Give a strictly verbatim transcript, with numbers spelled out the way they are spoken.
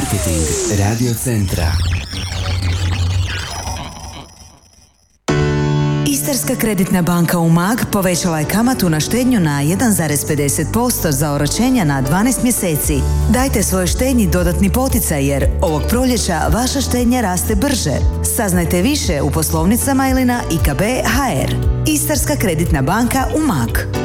Marketing Radio Centra. Istarska kreditna banka Umag povećala je kamatu na štednju na jedan zarez pedeset posto za oročenja na dvanaest mjeseci. Dajte svojoj štednji dodatni poticaj jer ovog proljeća vaša štednja raste brže. Saznajte više u poslovnicama ili na i k b tačka h r. Istarska kreditna banka Umag.